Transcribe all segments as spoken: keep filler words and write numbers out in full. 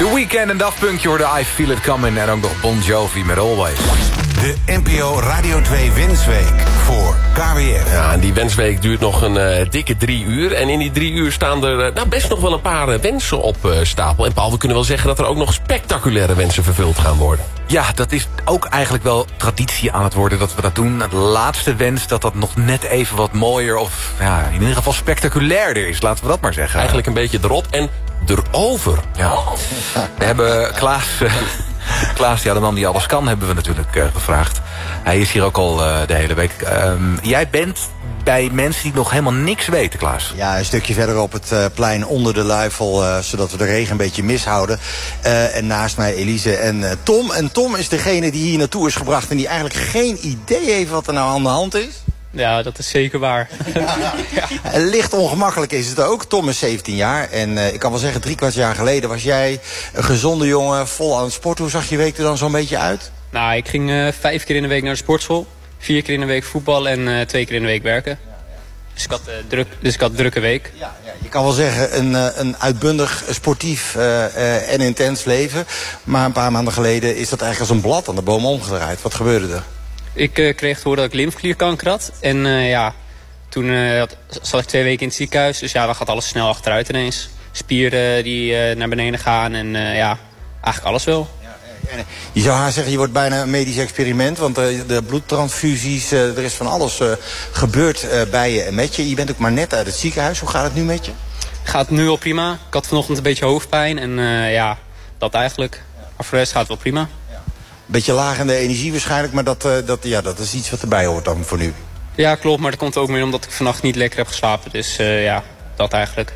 The Weeknd en Daft Punk, je hoorde I Feel It Coming. En ook nog Bon Jovi met Always. De N P O Radio twee Wensweek voor K W F. Ja, en die wensweek duurt nog een uh, dikke drie uur. En in die drie uur staan er uh, nou best nog wel een paar uh, wensen op uh, stapel. En Paul, we kunnen wel zeggen dat er ook nog spectaculaire wensen vervuld gaan worden. Ja, dat is ook eigenlijk wel traditie aan het worden dat we dat doen. Het laatste wens dat dat nog net even wat mooier of ja, in ieder geval spectaculairder is. Laten we dat maar zeggen. Eigenlijk een beetje erop en erover. Ja. We hebben Klaas... Uh, Klaas, ja, de man die alles kan, hebben we natuurlijk uh, gevraagd. Hij is hier ook al uh, de hele week. Uh, jij bent bij mensen die nog helemaal niks weten, Klaas. Ja, een stukje verder op het uh, plein onder de luifel, uh, zodat we de regen een beetje mishouden. Uh, en naast mij Elise en uh, Tom. En Tom is degene die hier naartoe is gebracht en die eigenlijk geen idee heeft wat er nou aan de hand is. Ja, dat is zeker waar. Ja. Licht ongemakkelijk is het ook. Tom is zeventien jaar en uh, ik kan wel zeggen, drie kwart jaar geleden was jij een gezonde jongen, vol aan het sporten. Hoe zag je week er dan zo'n beetje uit? Nou, ik ging uh, vijf keer in de week naar de sportschool. Vier keer in de week voetbal en uh, twee keer in de week werken. Dus ik had, uh, druk, dus ik had een drukke week. Ja, ja, je kan wel zeggen, een, uh, een uitbundig, sportief uh, uh, en intens leven. Maar een paar maanden geleden is dat eigenlijk als een blad aan de boom omgedraaid. Wat gebeurde er? Ik uh, kreeg te horen dat ik lymfeklierkanker had. En uh, ja, toen uh, had, zat ik twee weken in het ziekenhuis. Dus ja, dan gaat alles snel achteruit ineens. Spieren die uh, naar beneden gaan en uh, ja, eigenlijk alles wel. Je zou haar zeggen, je wordt bijna een medisch experiment. Want uh, de bloedtransfusies, uh, er is van alles uh, gebeurd uh, bij je en met je. Je bent ook maar net uit het ziekenhuis. Hoe gaat het nu met je? Gaat nu al prima. Ik had vanochtend een beetje hoofdpijn. En uh, ja, dat eigenlijk. Maar voor de rest gaat het wel prima. Beetje laag in de energie waarschijnlijk. Maar dat, uh, dat, ja, dat is iets wat erbij hoort dan voor nu. Ja, klopt. Maar dat komt ook meer omdat ik vannacht niet lekker heb geslapen. Dus uh, ja, dat eigenlijk.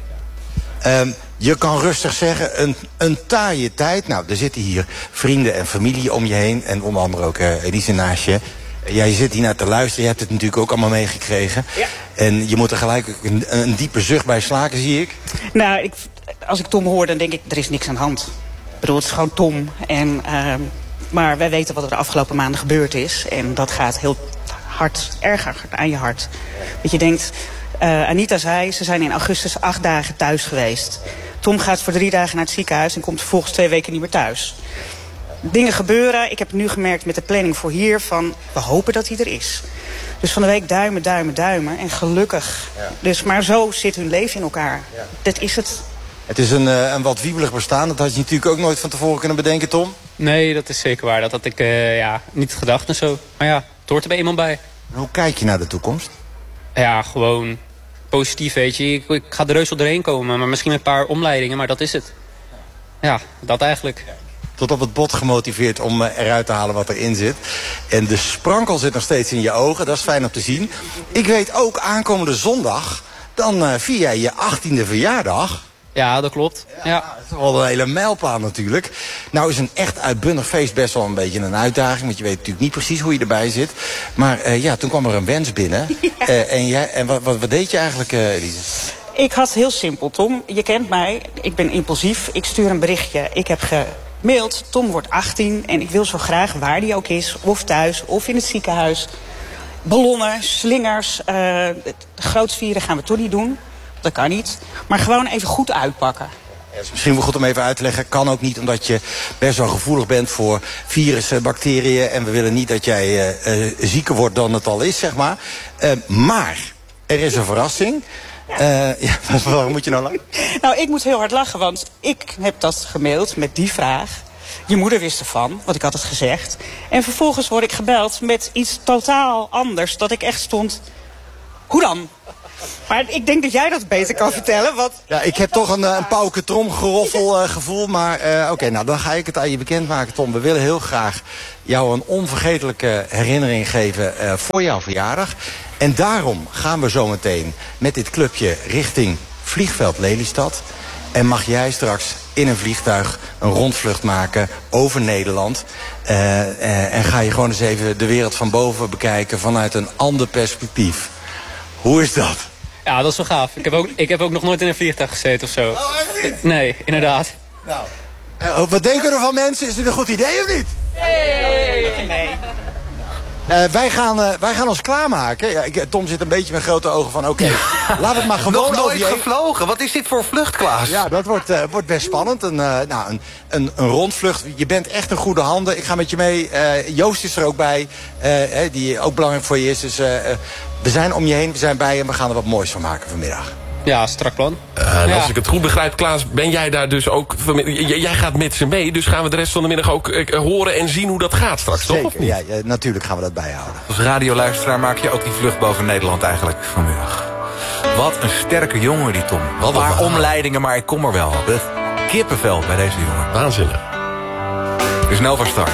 Um, je kan rustig zeggen, een, een taaie tijd. Nou, er zitten hier vrienden en familie om je heen. En onder andere ook uh, Elise naast je. Uh, ja, je zit hier naar te luisteren. Je hebt het natuurlijk ook allemaal meegekregen. Ja. En je moet er gelijk een, een diepe zucht bij slaken, zie ik. Nou, ik, als ik Tom hoor, dan denk ik, er is niks aan de hand. Ik bedoel, het is gewoon Tom. En, uh, maar wij weten wat er de afgelopen maanden gebeurd is. En dat gaat heel hard, erg hard aan je hart. Dat je denkt... Uh, Anita zei, ze zijn in augustus acht dagen thuis geweest. Tom gaat voor drie dagen naar het ziekenhuis en komt vervolgens twee weken niet meer thuis. Dingen gebeuren. Ik heb nu gemerkt met de planning voor hier van, we hopen dat hij er is. Dus van de week duimen, duimen, duimen. En gelukkig. Ja. Dus, maar zo zit hun leven in elkaar. Ja. Dat is het. Het is een, uh, een wat wiebelig bestaan. Dat had je natuurlijk ook nooit van tevoren kunnen bedenken, Tom. Nee, dat is zeker waar. Dat had ik uh, ja, niet gedacht en zo. Maar ja, het hoort er bij iemand bij. En hoe kijk je naar de toekomst? Ja, gewoon positief, weet je. Ik, ik ga er reus wel doorheen komen, maar misschien met een paar omleidingen, maar dat is het. Ja, dat eigenlijk. Tot op het bot gemotiveerd om uh, eruit te halen wat erin zit. En de sprankel zit nog steeds in je ogen, dat is fijn om te zien. Ik weet ook, aankomende zondag, dan uh, vier jij je achttiende verjaardag. Ja, dat klopt. Ja, ja. Dat is wel een hele mijlpaal natuurlijk. Nou is een echt uitbundig feest best wel een beetje een uitdaging. Want je weet natuurlijk niet precies hoe je erbij zit. Maar uh, ja, toen kwam er een wens binnen. Ja. Uh, en jij, en wat, wat, wat deed je eigenlijk, uh, Elise? Ik had heel simpel, Tom. Je kent mij. Ik ben impulsief. Ik stuur een berichtje. Ik heb gemaild. Tom wordt achttien. En ik wil zo graag, waar die ook is. Of thuis, of in het ziekenhuis. Ballonnen, slingers. Uh, groots vieren gaan we toch niet doen. Dat kan niet. Maar gewoon even goed uitpakken. Ja, is misschien wel goed om even uit te leggen. Kan ook niet omdat je best wel gevoelig bent voor virussen, bacteriën. En we willen niet dat jij uh, uh, zieker wordt dan het al is, zeg maar. Uh, maar er is een verrassing. Uh, ja, waarom moet je nou lachen? Nou, ik moet heel hard lachen, want ik heb dat gemaild met die vraag. Je moeder wist ervan, want ik had het gezegd. En vervolgens word ik gebeld met iets totaal anders. Dat ik echt stond... Hoe dan? Maar ik denk dat jij dat beter kan vertellen. Want... Ja, ik heb toch een, een pauke tromgeroffel uh, gevoel. Maar uh, oké, okay, nou dan ga ik het aan je bekendmaken, Tom. We willen heel graag jou een onvergetelijke herinnering geven uh, voor jouw verjaardag. En daarom gaan we zo meteen met dit clubje richting vliegveld Lelystad. En mag jij straks in een vliegtuig een rondvlucht maken over Nederland. Uh, uh, en ga je gewoon eens even de wereld van boven bekijken vanuit een ander perspectief. Hoe is dat? Ja, dat is wel gaaf. Ik heb ook, ik heb ook nog nooit in een vliegtuig gezeten of zo. Oh, echt? Nee, inderdaad. Nou, uh, wat denken er van mensen? Is dit een goed idee of niet? Nee. nee. Uh, wij, gaan, uh, wij gaan ons klaarmaken. Ja, ik, Tom zit een beetje met grote ogen van... oké, okay, laat het maar gewoon Nog over nooit je... gevlogen. Wat is dit voor vlucht, Klaas? Ja, dat wordt, uh, wordt best spannend. Een, uh, nou, een, een, een rondvlucht. Je bent echt in goede handen. Ik ga met je mee. Uh, Joost is er ook bij. Uh, die ook belangrijk voor je is. Dus uh, we zijn om je heen. We zijn bij en we gaan er wat moois van maken vanmiddag. Ja, strak plan. Uh, en ja. als ik het goed begrijp, Klaas, ben jij daar dus ook... J- jij gaat met ze mee, dus gaan we de rest van de middag ook uh, horen en zien hoe dat gaat straks, Zeker, toch? Of niet? Ja, ja, natuurlijk gaan we dat bijhouden. Als radioluisteraar maak je ook die vlucht boven Nederland eigenlijk vanmiddag. Wat een sterke jongen, die Tom. Wat een paar omleidingen, maar ik kom er wel. Het kippenvel bij deze jongen. Waanzinnig. Het is snel van start.